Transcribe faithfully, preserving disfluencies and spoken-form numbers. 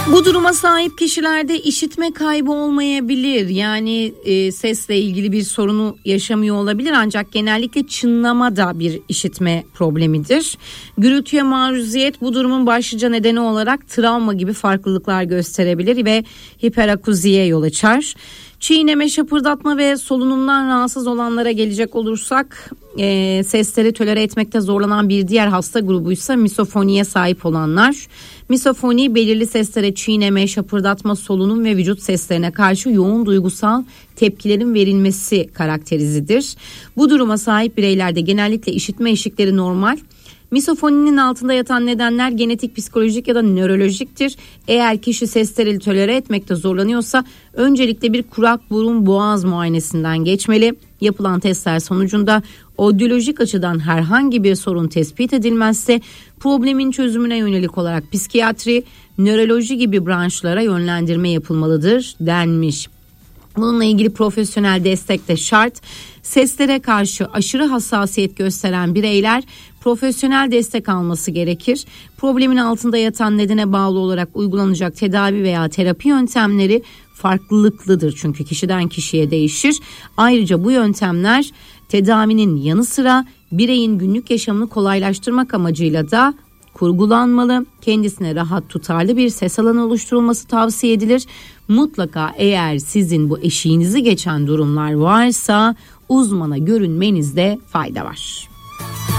Bu duruma sahip kişilerde işitme kaybı olmayabilir. Yani e, sesle ilgili bir sorunu yaşamıyor olabilir, ancak genellikle çınlama da bir işitme problemidir. Gürültüye maruziyet bu durumun başlıca nedeni olarak travma gibi farklılıklar gösterebilir ve hiperakuziye yol açar. Çiğneme, şapırdatma ve solunumdan rahatsız olanlara gelecek olursak, e, sesleri tolere etmekte zorlanan bir diğer hasta grubuysa misofoniye sahip olanlar. Misofoni belirli seslere çiğneme, şapırdatma, solunum ve vücut seslerine karşı yoğun duygusal tepkilerin verilmesi karakterizidir. Bu duruma sahip bireylerde genellikle işitme eşikleri normal. Misofoninin altında yatan nedenler genetik, psikolojik ya da nörolojiktir. Eğer kişi sesleri tolere etmekte zorlanıyorsa öncelikle bir kulak, burun, boğaz muayenesinden geçmeli. Yapılan testler sonucunda odyolojik açıdan herhangi bir sorun tespit edilmezse problemin çözümüne yönelik olarak psikiyatri, nöroloji gibi branşlara yönlendirme yapılmalıdır denmiş. Bununla ilgili profesyonel destek de şart. Seslere karşı aşırı hassasiyet gösteren bireyler profesyonel destek alması gerekir. Problemin altında yatan nedene bağlı olarak uygulanacak tedavi veya terapi yöntemleri farklılıklıdır, çünkü kişiden kişiye değişir. Ayrıca bu yöntemler tedavinin yanı sıra bireyin günlük yaşamını kolaylaştırmak amacıyla da kurgulanmalı. Kendisine rahat, tutarlı bir ses alanı oluşturulması tavsiye edilir. Mutlaka eğer sizin bu eşiğinizi geçen durumlar varsa uzmana görünmenizde fayda var.